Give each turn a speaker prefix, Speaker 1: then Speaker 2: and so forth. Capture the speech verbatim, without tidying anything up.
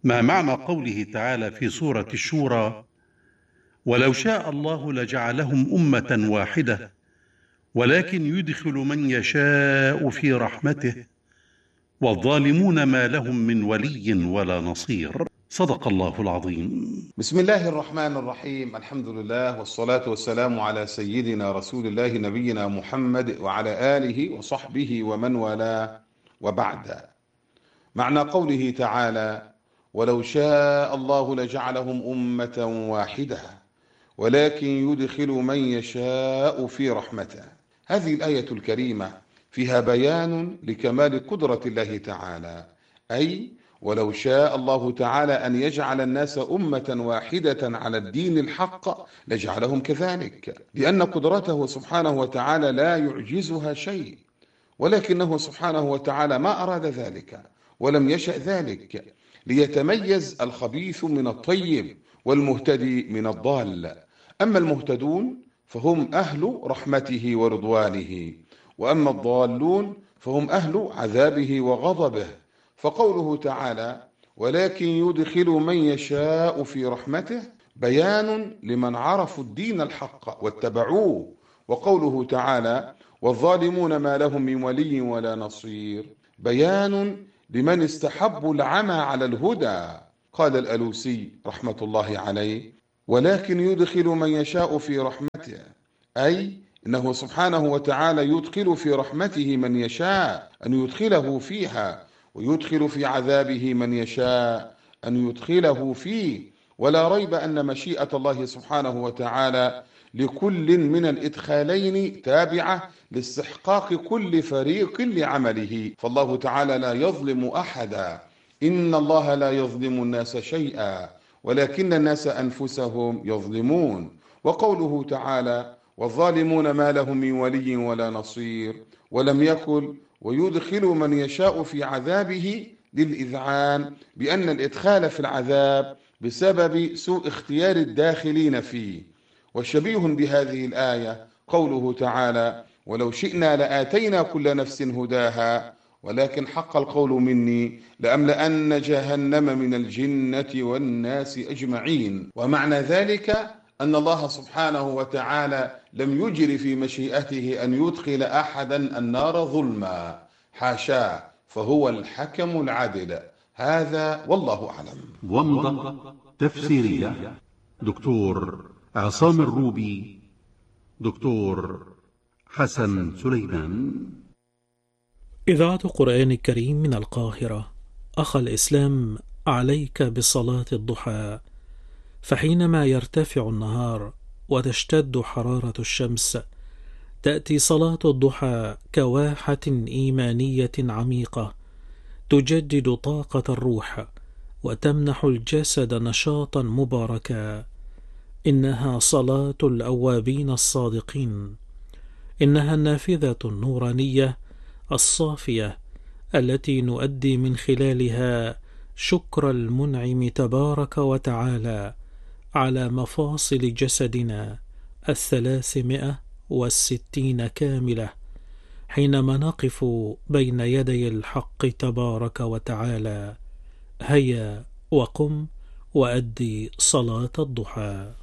Speaker 1: ما معنى قوله تعالى في سورة الشورى: ولو شاء الله لجعلهم أمة واحدة ولكن يدخل من يشاء في رحمته والظالمون ما لهم من ولي ولا نصير. صدق الله العظيم.
Speaker 2: بسم الله الرحمن الرحيم. الحمد لله والصلاة والسلام على سيدنا رسول الله نبينا محمد وعلى آله وصحبه ومن والاه، وبعد. معنى قوله تعالى: ولو شاء الله لجعلهم أمة واحدة ولكن يدخل من يشاء في رحمته. هذه الآية الكريمة فيها بيان لكمال قدرة الله تعالى، أي ولو شاء الله تعالى أن يجعل الناس أمة واحدة على الدين الحق لجعلهم كذلك، لأن قدرته سبحانه وتعالى لا يعجزها شيء، ولكنه سبحانه وتعالى ما أراد ذلك ولم يشأ ذلك، ليتميز الخبيث من الطيب والمهتدي من الضال. أما المهتدون فهم أهل رحمته ورضوانه، وأما الضالون فهم أهل عذابه وغضبه. فقوله تعالى: ولكن يدخل من يشاء في رحمته بيان لمن عرفوا الدين الحق واتبعوه. وقوله تعالى: والظالمون ما لهم من ولي ولا نصير بيان لمن استحبوا العمى على الهدى. قال الألوسي رحمة الله عليه: ولكن يدخل من يشاء في رحمته، أي إنه سبحانه وتعالى يدخل في رحمته من يشاء أن يدخله فيها، ويدخل في عذابه من يشاء أن يدخله فيه. ولا ريب أن مشيئة الله سبحانه وتعالى لكل من الإدخالين تابعة لاستحقاق كل فريق لعمله، فالله تعالى لا يظلم أحدا. إن الله لا يظلم الناس شيئا ولكن الناس أنفسهم يظلمون. وقوله تعالى: والظالمون ما لهم من ولي ولا نصير، ولم يكن ويدخل من يشاء في عذابه للإذعان بأن الإدخال في العذاب بسبب سوء اختيار الداخلين فيه. وشبيه بهذه الآية قوله تعالى: ولو شئنا لآتينا كل نفس هداها ولكن حق القول مني لأملأن جهنم من الجنة والناس أجمعين. ومعنى ذلك أن الله سبحانه وتعالى لم يجر في مشيئته أن يدخل أحدا النار ظلما، حاشاه، فهو الحكم العدل. هذا والله أعلم.
Speaker 1: ومضة تفسيرية دكتور عصام الروبي، دكتور حسن سليمان.
Speaker 3: إذاعة قرآن الكريم من القاهرة. أخ الإسلام، عليك بصلاة الضحى، فحينما يرتفع النهار وتشتد حرارة الشمس تأتي صلاة الضحى كواحة إيمانية عميقة تجدد طاقة الروح وتمنح الجسد نشاطا مباركا. إنها صلاة الأوابين الصادقين، إنها النافذة النورانية الصافية التي نؤدي من خلالها شكر المنعم تبارك وتعالى على مفاصل جسدنا الثلاثمائة والستين كاملة، حينما نقف بين يدي الحق تبارك وتعالى. هيا وقم وأدي صلاة الضحى.